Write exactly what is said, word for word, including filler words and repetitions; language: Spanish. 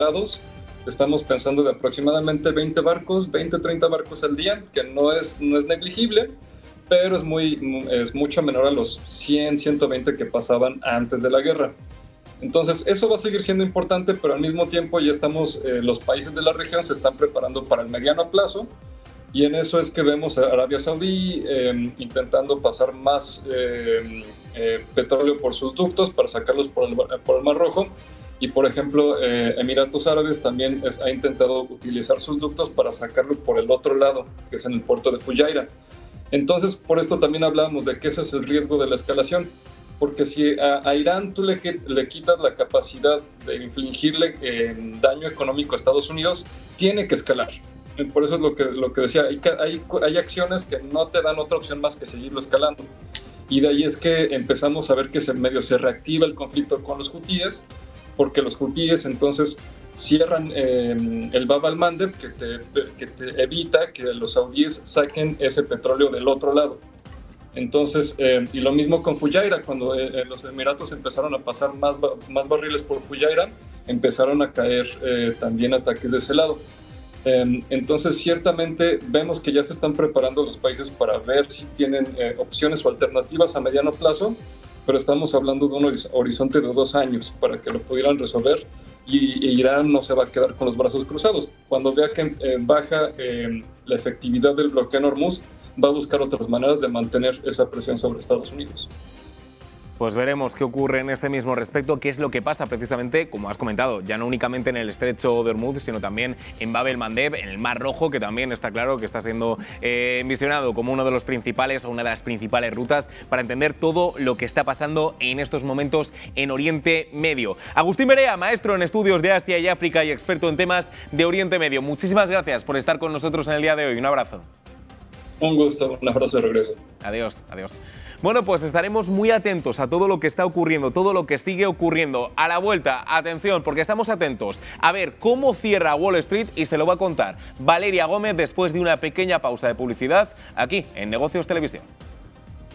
Estamos pensando de aproximadamente veinte barcos, veinte, treinta barcos al día, que no es, no es negligible, pero es, muy, es mucho menor a los cien, ciento veinte que pasaban antes de la guerra. Entonces, eso va a seguir siendo importante, pero al mismo tiempo ya estamos, eh, los países de la región se están preparando para el mediano plazo, y en eso es que vemos a Arabia Saudí eh, intentando pasar más eh, eh, petróleo por sus ductos para sacarlos por el, por el Mar Rojo. Y, por ejemplo, eh, Emiratos Árabes también es, ha intentado utilizar sus ductos para sacarlo por el otro lado, que es en el puerto de Fujairah. Entonces, por esto también hablábamos de que ese es el riesgo de la escalación, porque si a, a Irán tú le, le quitas la capacidad de infligirle eh, daño económico a Estados Unidos, tiene que escalar. Por eso es lo que, lo que decía, hay, hay, hay acciones que no te dan otra opción más que seguirlo escalando. Y de ahí es que empezamos a ver que se, medio se reactiva el conflicto con los hutíes, porque los hutíes entonces cierran eh, el Bab al-Mandeb, que te, que te evita que los saudíes saquen ese petróleo del otro lado. Entonces, eh, y lo mismo con Fujairah, cuando eh, los Emiratos empezaron a pasar más, más barriles por Fujairah, empezaron a caer eh, también ataques de ese lado. Eh, entonces, ciertamente vemos que ya se están preparando los países para ver si tienen eh, opciones o alternativas a mediano plazo, pero estamos hablando de un horizonte de dos años para que lo pudieran resolver, y, y Irán no se va a quedar con los brazos cruzados. Cuando vea que eh, baja eh, la efectividad del bloqueo en Hormuz, va a buscar otras maneras de mantener esa presión sobre Estados Unidos. Pues veremos qué ocurre en este mismo respecto, qué es lo que pasa precisamente, como has comentado, ya no únicamente en el estrecho de Hormuz, sino también en Bab el-Mandeb, en el Mar Rojo, que también está claro que está siendo eh, visionado como uno de los principales o una de las principales rutas para entender todo lo que está pasando en estos momentos en Oriente Medio. Agustín Berea, maestro en estudios de Asia y África y experto en temas de Oriente Medio. Muchísimas gracias por estar con nosotros en el día de hoy. Un abrazo. Un gusto, un abrazo de regreso. Adiós, adiós. Bueno, pues estaremos muy atentos a todo lo que está ocurriendo, todo lo que sigue ocurriendo. A la vuelta, atención, porque estamos atentos a ver cómo cierra Wall Street, y se lo va a contar Valeria Gómez después de una pequeña pausa de publicidad aquí en Negocios Televisión.